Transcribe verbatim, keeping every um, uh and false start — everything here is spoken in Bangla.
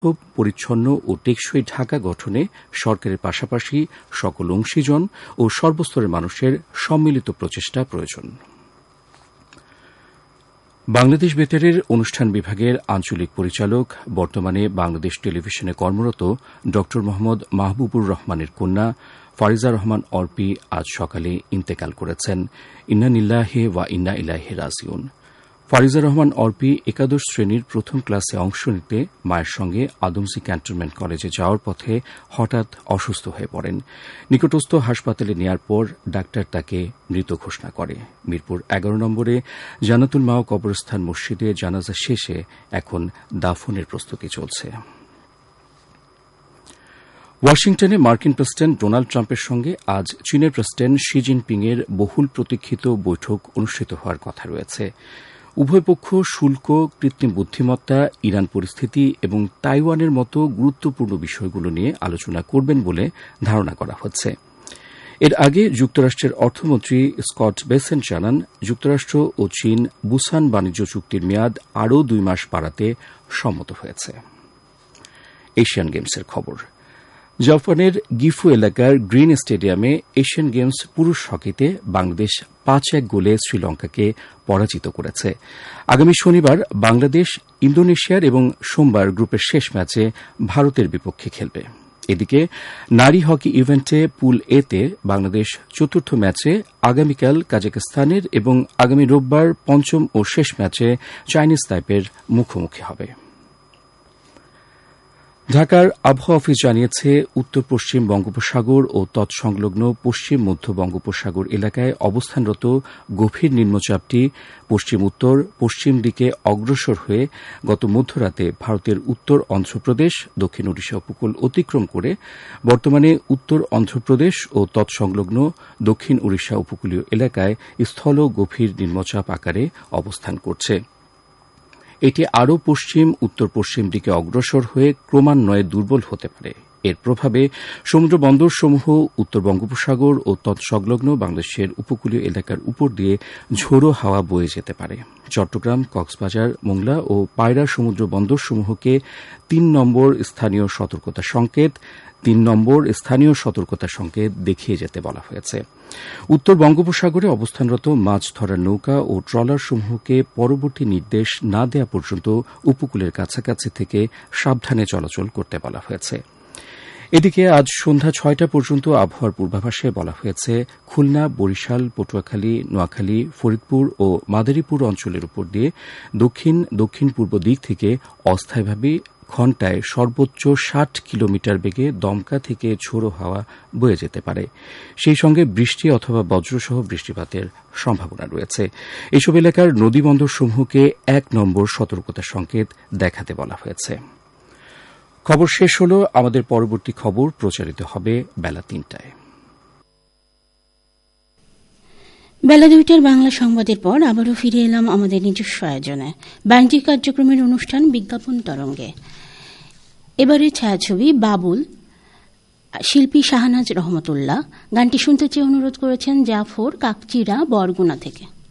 পরিচ্ছন্ন ও টেকসই ঢাকা গঠনে সরকারের পাশাপাশি সকল অংশীজন ও সর্বস্তরের মানুষের সম্মিলিত প্রচেষ্টা প্রয়োজন। বাংলাদেশ বেতারের অনুষ্ঠান বিভাগের আঞ্চলিক পরিচালক, বর্তমানে বাংলাদেশ টেলিভিশনে কর্মরত ড মোহাম্মদ মাহবুবুর রহমানের কন্যা ফারিজা রহমান অর্পি আজ সকালে ইন্তেকাল করেছেন। ইন্না লিল্লাহি ওয়া ইন্না ইলাইহি রাজিউন। ফারিজা রহমান অর্পি একাদশ শ্রেণীর প্রথম ক্লাসে অংশ নিতে মায়ের সঙ্গে আদমজী ক্যান্টনমেন্ট কলেজে যাওয়ার পথে হঠাৎ অসুস্থ হয়ে পড়েন। নিকটস্থ হাসপাতালে নেয়ার পর ডাক্তার তাকে মৃত ঘোষণা করে। মিরপুর এগারো নম্বরে জান্নাতুল মাওয়া কবরস্থান মসজিদে জানাজা শেষে এখন দাফনের প্রস্তুতি চলছে। ওয়াশিংটনে মার্কিন প্রেসিডেন্ট ডোনাল্ড ট্রাম্পের সঙ্গে আজ চীনের প্রেসিডেন্ট শি জিনপিং এর বহুল প্রতীক্ষিত বৈঠক অনুষ্ঠিত হওয়ার কথা রয়েছে। উভয় পক্ষ শুল্ক, কৃত্রিম বুদ্ধিমত্তা, ইরান পরিস্থিতি এবং তাইওয়ানের মতো গুরুত্বপূর্ণ বিষয়গুলো নিয়ে আলোচনা করবেন বলে ধারণা করা হচ্ছে। এর আগে যুক্তরাষ্ট্রের অর্থমন্ত্রী স্কট বেসেন্ট জানান, যুক্তরাষ্ট্র ও চীন বুসান বাণিজ্য চুক্তির মেয়াদ আরও দুই মাস বাড়াতে সম্মত হয়েছে। এশিয়ান গেমসের খবর। জাপানের গিফু এলাকার গ্রিন স্টেডিয়ামে এশিয়ান গেমস পুরুষ হকিতে বাংলাদেশ পাঁচ এক গোলে শ্রীলঙ্কাকে পরাজিত করেছে। আগামী শনিবার বাংলাদেশ ইন্দোনেশিয়ার এবং সোমবার গ্রুপের শেষ ম্যাচে ভারতের বিপক্ষে খেলবে। এদিকে নারী হকি ইভেন্টে পুল এ তে বাংলাদেশ চতুর্থ ম্যাচে আগামীকাল কাজাখস্তানের এবং আগামী রোববার পঞ্চম ও শেষ ম্যাচে চাইনিজ তাইপের মুখোমুখি হবে। ঢাকার আবহাওয়া অফিস জানিয়েছে, উত্তর পশ্চিম বঙ্গোপসাগর ও তৎসংলগ্ন পশ্চিম মধ্য বঙ্গোপসাগর এলাকায় অবস্থানরত গভীর নিম্নচাপটি পশ্চিম উত্তর পশ্চিম দিকে অগ্রসর হয়ে গত মধ্যরাতে ভারতের উত্তর অন্ধ্রপ্রদেশ, দক্ষিণ ওড়িশা উপকূল অতিক্রম করে বর্তমানে উত্তর অন্ধ্রপ্রদেশ ও তৎসংলগ্ন দক্ষিণ ওড়িশা উপকূলীয় এলাকায় স্থল গভীর নিম্নচাপ আকারে অবস্থান করছে। এটি আরও পশ্চিম উত্তর পশ্চিম দিকে অগ্রসর হয়ে ক্রমান্বয়ে দুর্বল হতে পারে। এর প্রভাবে সমুদ্র বন্দরসমূহ উত্তর বঙ্গোপসাগর ও তৎসংলগ্ন বাংলাদেশের উপকূলীয় এলাকার উপর দিয়ে ঝোড়ো হাওয়া বয়ে যেতে পারে। চট্টগ্রাম, কক্সবাজার, মোংলা ও পায়রা সমুদ্র বন্দরসমূহকে তিন নম্বর স্থানীয় সতর্কতা সংকেত তিন নম্বর স্থানীয় সতর্কতা সংকেত দেখিয়ে যেতে বলা হয়েছে। উত্তর বঙ্গোপসাগরে অবস্থানরত মাছ ধরার নৌকা ও ট্রলারসমূহকে পরবর্তী নির্দেশ না দেওয়া পর্যন্ত উপকূলের কাছাকাছি থেকে সাবধানে চলাচল করতে বলা হয়েছে। এদিকে আজ সন্ধ্যা ছয়টা পর্যন্ত আবহাওয়ার পূর্বাভাসে বলা হয়েছে, খুলনা, বরিশাল, পটুয়াখালী, নোয়াখালী, ফরিদপুর ও মাদারীপুর অঞ্চলের উপর দিয়ে দক্ষিণ দক্ষিণ পূর্ব দিক থেকে অস্থায়ীভাবে ঘণ্টায় সর্বোচ্চ ষাট কিলোমিটার বেগে দমকা থেকে ঝোড়ো হাওয়া বয়ে যেতে পারে। সেই সঙ্গে বৃষ্টি অথবা বজ্রসহ বৃষ্টিপাতের সম্ভাবনা রয়েছে। এসব এলাকার নদীবন্দরসমূহকে এক নম্বর সতর্কতা সংকেত দেখাতে বলা হয়েছে। খবর শেষ হল। আমাদের পরবর্তী খবর প্রচারিত হবে বেলা তিনটায়। বেলা দুইটার বাংলা সংবাদের পর আবারও ফিরে এলাম আমাদের নিজস্ব আয়োজনে বাণিজ্যিক কার্যক্রমের অনুষ্ঠান বিজ্ঞাপন তরঙ্গে। এবারে ছায়াছবি বাবুল, শিল্পী শাহনাজ রহমতুল্লাহ। গানটি শুনতে চেয়ে অনুরোধ করেছেন জাফর কাকচিরা বরগুনা থেকে।